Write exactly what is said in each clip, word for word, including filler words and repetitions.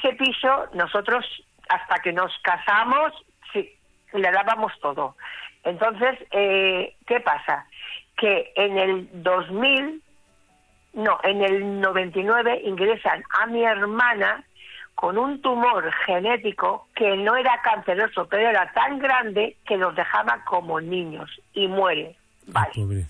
ese piso nosotros, hasta que nos casamos, sí, le dábamos todo. Entonces, eh, ¿qué pasa? Que en el dos mil, no, en el noventa y nueve ingresan a mi hermana con un tumor genético que no era canceroso, pero era tan grande que los dejaba como niños y muere. Vale. Pobre.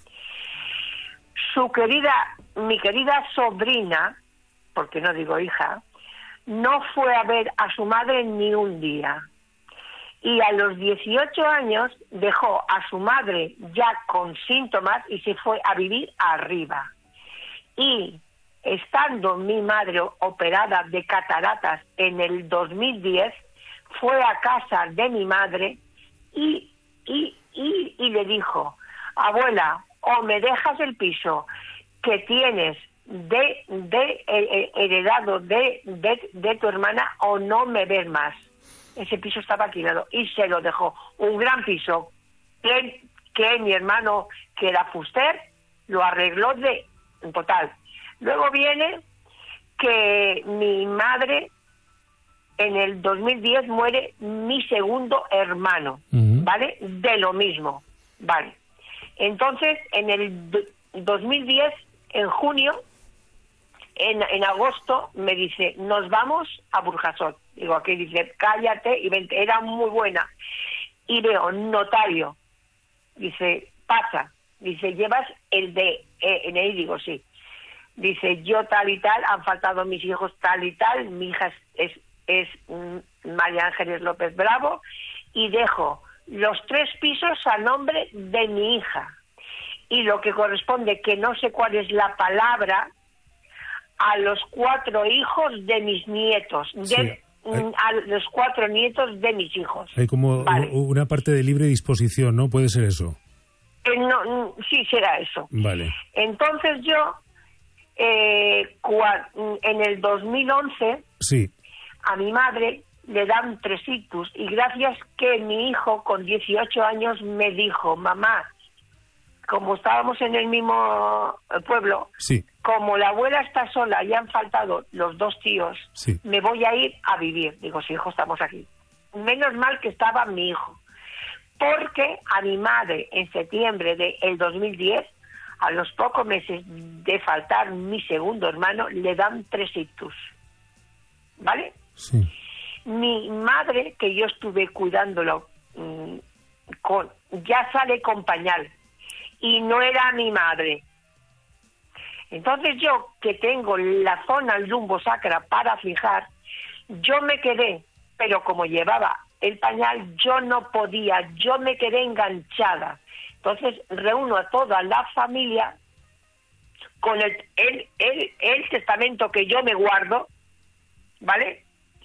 Su querida, mi querida sobrina, porque no digo hija, no fue a ver a su madre ni un día. Y a los dieciocho años dejó a su madre ya con síntomas y se fue a vivir arriba. Y estando mi madre operada de cataratas en el dos mil diez, fue a casa de mi madre y, y, y, y le dijo: abuela, o me dejas el piso que tienes de, de eh, heredado de, de, de tu hermana, o no me ves más. Ese piso estaba alquilado y se lo dejó. Un gran piso que, que mi hermano, que era fuster, lo arregló de en total. Luego viene que mi madre, en el dos mil diez muere mi segundo hermano, uh-huh. ¿vale? De lo mismo, ¿vale? Entonces, en el dos mil diez, en junio, en, en agosto, me dice: nos vamos a Burjasot. Digo, aquí dice: cállate y vente. Era muy buena. Y veo notario. Dice: pasa. Dice: llevas el de en ahí. Digo: sí. Dice: yo tal y tal, han faltado mis hijos tal y tal, mi hija es, es, es María Ángeles López Bravo, y dejo los tres pisos a nombre de mi hija. Y lo que corresponde, que no sé cuál es la palabra, a los cuatro hijos de mis nietos, de, sí. a los cuatro nietos de mis hijos. Hay como vale. una parte de libre disposición, ¿no? ¿Puede ser eso? Eh, no, sí, será eso. Vale. Entonces yo, eh, cua, en el dos mil once, sí. a mi madre le dan tres ictus, y gracias que mi hijo con dieciocho años me dijo: mamá, como estábamos en el mismo pueblo, sí. como la abuela está sola y han faltado los dos tíos, sí. me voy a ir a vivir. Digo: sí, hijo, estamos aquí. Menos mal que estaba mi hijo, porque a mi madre en septiembre del dos mil diez, a los pocos meses de faltar mi segundo hermano, le dan tres ictus, ¿vale? Sí. Mi madre, que yo estuve cuidándolo, mmm, con, ya sale con pañal, y no era mi madre. Entonces yo, que tengo la zona lumbosacra para fijar, yo me quedé, pero como llevaba el pañal, yo no podía, yo me quedé enganchada. Entonces reúno a toda la familia con el, el, el, el testamento que yo me guardo, ¿vale?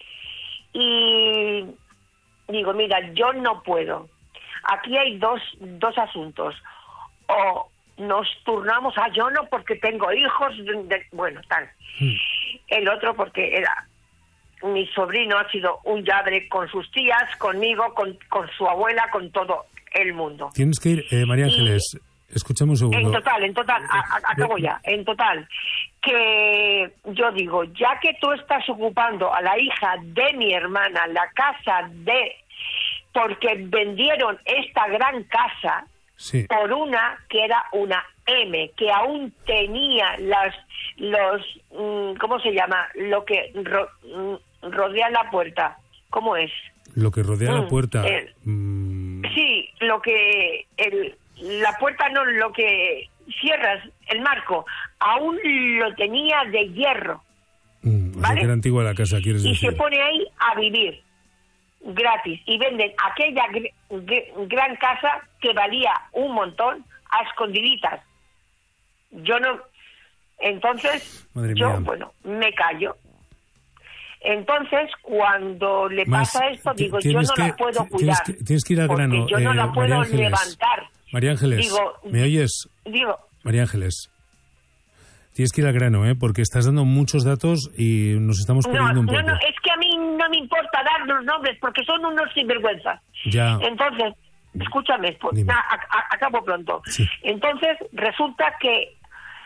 Y digo: mira, yo no puedo. Aquí hay dos, dos asuntos. O nos turnamos a yo no, porque tengo hijos, de, de, bueno, tal. Mm. El otro porque era mi sobrino, ha sido un lladre con sus tías, conmigo, con, con su abuela, con todo el mundo. Tienes que ir, eh, María Ángeles, y, escuchamos un segundo. En total, en total, a, a, acabo ya, en total, que yo digo, ya que tú estás ocupando a la hija de mi hermana la casa de, porque vendieron esta gran casa, sí. por una que era una M, que aún tenía las, los, ¿cómo se llama? Lo que ro, rodea la puerta, ¿cómo es? Lo que rodea mm, la puerta. El, mm. Sí, lo que, el, la puerta no, lo que cierras, el marco, aún lo tenía de hierro. Mm, o sea, que era antigua la casa, quieres y decir. Y se pone ahí a vivir, gratis, y venden aquella gr gr gran casa que valía un montón a escondiditas. Yo no, entonces Madre yo, mía. bueno, me callo. Entonces, cuando le Más, pasa esto, digo, yo no que, la puedo tienes cuidar. Que, tienes que ir al grano. Yo no eh, la puedo levantar. María Ángeles, digo, ¿me oyes? Digo, María Ángeles, tienes que ir al grano, ¿eh? Porque estás dando muchos datos y nos estamos perdiendo no, un poco. No, no, es que a mí no me importa dar los nombres porque son unos sinvergüenzas. Ya. Entonces, escúchame, pues, a, a, acabo pronto. Sí. Entonces, resulta que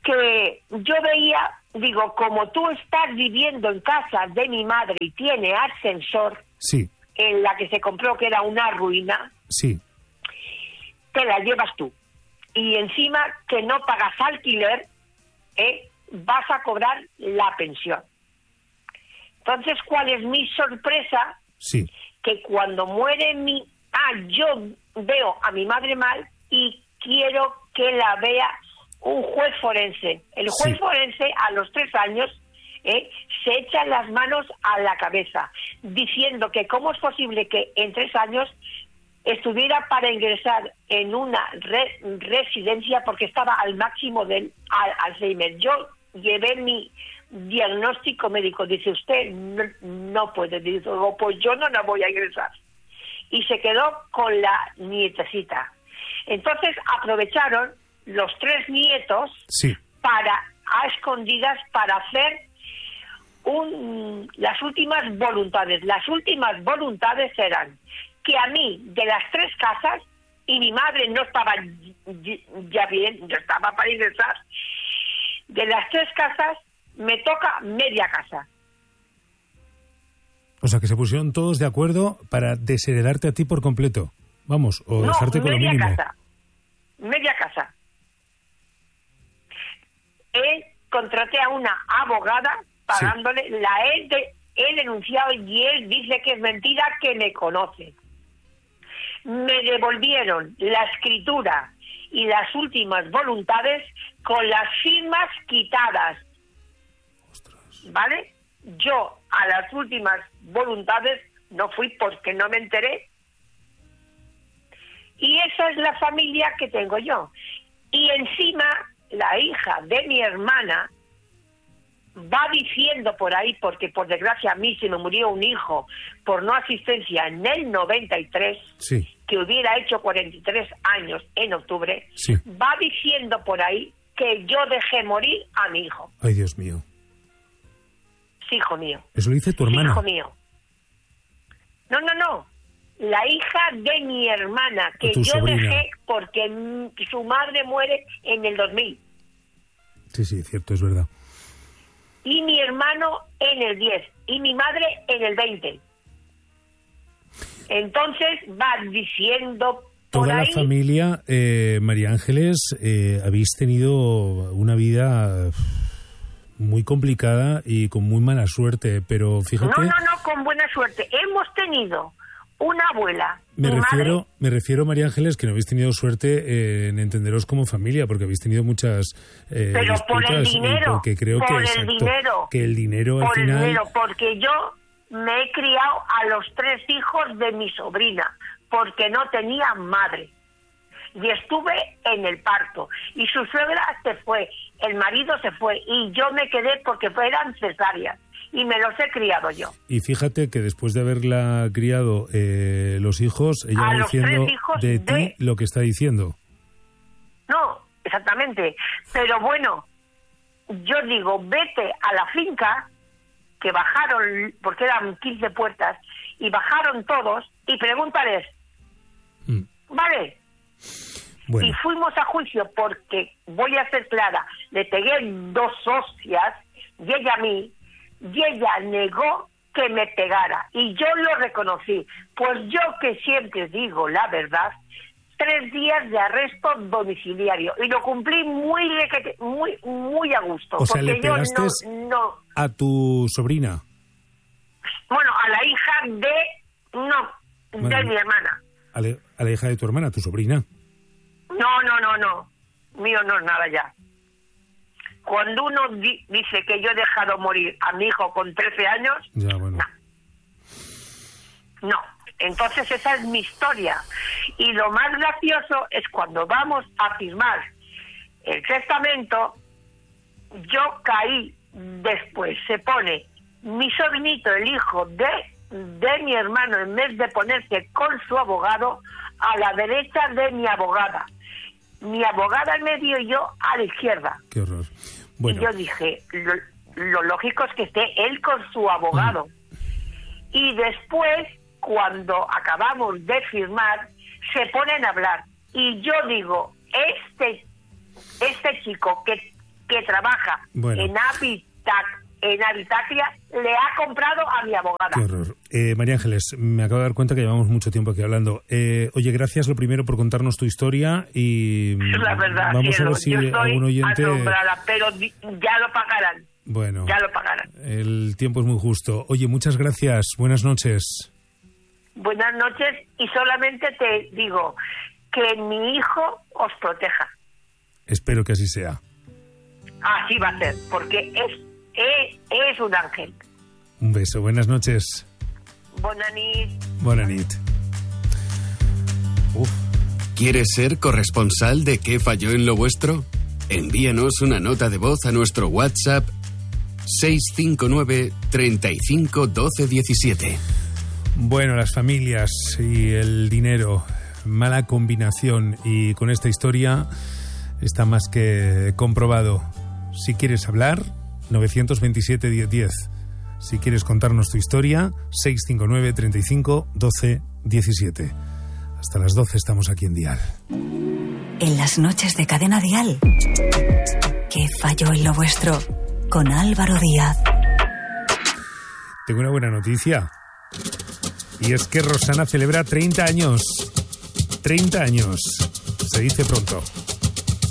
que yo veía, digo, como tú estás viviendo en casa de mi madre y tiene ascensor, sí, en la que se compró, que era una ruina, sí, te la llevas tú. Y encima que no pagas alquiler, ¿eh? vas a cobrar la pensión. Entonces, ¿cuál es mi sorpresa? sí. Que cuando muere mi... Ah, yo veo a mi madre mal y quiero que la vea un juez forense. El juez Sí. forense a los tres años ¿eh? se echa las manos a la cabeza, diciendo que cómo es posible que en tres años estuviera para ingresar en una re- residencia porque estaba al máximo del al- Alzheimer. Yo llevé mi diagnóstico médico, dice usted no, no puede, dice, oh, pues yo no la voy a ingresar. Y se quedó con la nietecita. Entonces aprovecharon los tres nietos Sí. para, a escondidas, para hacer un, las últimas voluntades. Las últimas voluntades eran que a mí, de las tres casas, y mi madre no estaba ya bien, no estaba para ingresar, de las tres casas me toca media casa. O sea, que se pusieron todos de acuerdo para desheredarte a ti por completo. Vamos, o No, dejarte con lo media mínimo. casa. Media casa. Él contraté a una abogada pagándole, la he, de, he denunciado y él dice que es mentira, que me conoce. Me devolvieron la escritura y las últimas voluntades con las firmas quitadas. Ostras. ¿Vale? Yo a las últimas voluntades no fui porque no me enteré. Y esa es la familia que tengo yo. Y encima, la hija de mi hermana va diciendo por ahí, porque por desgracia a mí se me murió un hijo por no asistencia en el noventa y tres, Sí. que hubiera hecho cuarenta y tres años en octubre, Sí. va diciendo por ahí que yo dejé morir a mi hijo. Ay, Dios mío. Sí, hijo mío. Eso lo dice tu hermana. Hijo mío. No, no, no. La hija de mi hermana, que Tu yo sobrina. dejé porque mm, su madre muere en el dos mil. Sí, sí, cierto, es verdad. Y mi hermano en el diez. Y mi madre en el veinte. Entonces va diciendo por Toda ahí... la familia, eh, María Ángeles, eh, habéis tenido una vida muy complicada y con muy mala suerte, pero fíjate... No, no, no, con buena suerte. Hemos tenido una abuela, Me mi refiero, madre, me refiero, María Ángeles, que no habéis tenido suerte eh, en entenderos como familia, porque habéis tenido muchas eh, pero por el disputas y dinero, porque creo por que, el exacto, dinero, que el dinero al por el final... dinero, porque yo me he criado a los tres hijos de mi sobrina, porque no tenía madre. Y estuve en el parto. Y su suegra se fue, el marido se fue, y yo me quedé porque eran cesáreas. Y me los he criado yo. Y fíjate que después de haberla criado eh, los hijos, ella A va los diciendo tres hijos de de- ti lo que está diciendo. No, exactamente. Pero bueno, yo digo, vete a la finca, que bajaron, porque eran quince puertas, y bajaron todos, y pregúntales, Mm. ¿vale? Bueno, Y fuimos a juicio porque, voy a ser clara, le pegué dos hostias, y ella a mí, y ella negó que me pegara, y yo lo reconocí. Pues yo, que siempre digo la verdad, tres días de arresto domiciliario, y lo cumplí muy requete- muy muy a gusto, O sea, porque le yo pegaste no, no, a tu sobrina. bueno, a la hija de, no, Bueno, de mi hermana. A la, a la hija de tu hermana, tu sobrina. No, no, no, no. Mío no es nada ya. Cuando uno di- dice que yo he dejado morir a mi hijo con trece años, Ya, bueno. no. Entonces esa es mi historia. Y lo más gracioso es cuando vamos a firmar el testamento, yo caí después. Se pone mi sobrinito, el hijo de, de mi hermano, en vez de ponerse con su abogado, a la derecha de mi abogada. Mi abogada en medio y yo a la izquierda. Qué horror. Bueno, Y yo dije, lo, lo lógico es que esté él con su abogado. Y después, cuando acabamos de firmar, se ponen a hablar. Y yo digo, este, este chico que que trabaja bueno. en Habitac, en Habitaclia, le ha comprado a mi abogada. Qué horror. Eh, María Ángeles, me acabo de dar cuenta que llevamos mucho tiempo aquí hablando. Eh, oye, gracias lo primero por contarnos tu historia y la verdad, vamos cielo, a ver si yo estoy algún oyente... asombrada, pero ya lo pagarán. Bueno, ya lo pagarán. El tiempo es muy justo. Oye, muchas gracias. Buenas noches. Buenas noches, y solamente te digo que mi hijo os proteja. Espero que así sea. Así va a ser, porque es, es, es un ángel. Un beso. Buenas noches. Buenas nit. Buenas nit. Uf. ¿Quieres ser corresponsal de ¿Qué falló en lo vuestro? Envíanos una nota de voz a nuestro WhatsApp seis cinco nueve, treinta y cinco, doce diecisiete. Bueno, las familias y el dinero, mala combinación, y con esta historia está más que comprobado. Si quieres hablar, nueve dos siete, diez diez. Si quieres contarnos tu historia, seis cinco nueve, treinta y cinco, doce diecisiete. Hasta las doce estamos aquí en Dial. En las noches de Cadena Dial, ¿Qué falló en lo vuestro? Con Álvaro Díaz. Tengo una buena noticia. Y es que Rosana celebra treinta años. treinta años. Se dice pronto.